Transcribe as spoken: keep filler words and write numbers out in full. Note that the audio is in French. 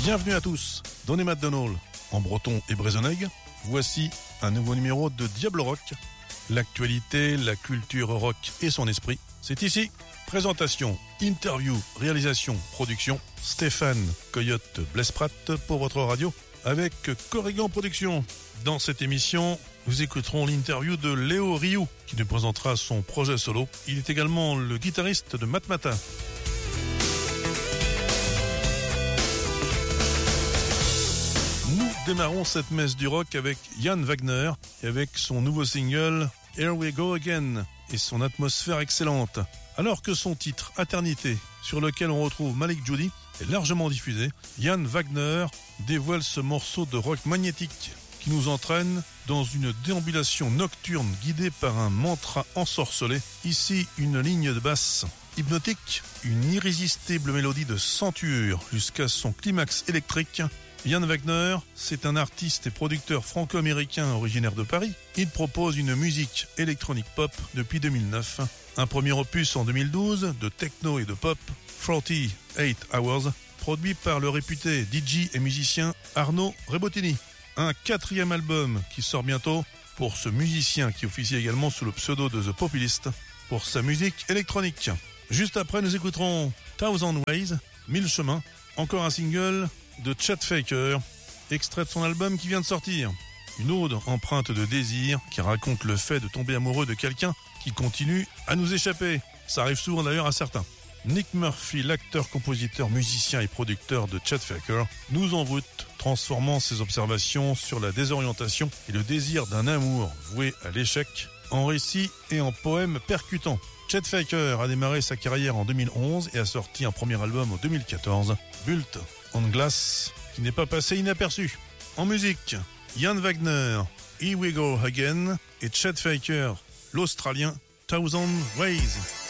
Bienvenue à tous, Donny McDonald en breton et brézonègue. Voici un nouveau numéro de Diable Rock. L'actualité, la culture rock et son esprit, c'est ici. Présentation, interview, réalisation, production, Stéphane Coyote Blesprat pour votre radio avec Corrigan Productions. Dans cette émission, nous écouterons l'interview de Léo Rioux qui nous présentera son projet solo. Il est également le guitariste de Matmata. Nous démarrons cette messe du rock avec Jan Wagner et avec son nouveau single Here We Go Again et son atmosphère excellente. Alors que son titre Aternité, sur lequel on retrouve Malik Judy, est largement diffusé, Jan Wagner dévoile ce morceau de rock magnétique qui nous entraîne dans une déambulation nocturne guidée par un mantra ensorcelé. Ici, une ligne de basse hypnotique, une irrésistible mélodie de centure jusqu'à son climax électrique. Jan Wagner, c'est un artiste et producteur franco-américain originaire de Paris. Il propose une musique électronique pop depuis deux mille neuf. Un premier opus en deux mille douze de techno et de pop, quarante-huit Hours, produit par le réputé D J et musicien Arnaud Rebottini. Un quatrième album qui sort bientôt pour ce musicien qui officie également sous le pseudo de The Populist pour sa musique électronique. Juste après, nous écouterons Thousand Ways, Mille Chemins, encore un single de Chet Faker, extrait de son album qui vient de sortir. Une ode empreinte de désir qui raconte le fait de tomber amoureux de quelqu'un qui continue à nous échapper. Ça arrive souvent d'ailleurs à certains. Nick Murphy, l'acteur, compositeur, musicien et producteur de Chet Faker, nous envoûte, transformant ses observations sur la désorientation et le désir d'un amour voué à l'échec en récit et en poème percutant. Chet Faker a démarré sa carrière en deux mille onze et a sorti un premier album en deux mille quatorze, Built on Glass, qui n'est pas passé inaperçu. En musique, Jan Wagner, Here We Go Again et Chet Faker, l'Australien Thousand Ways.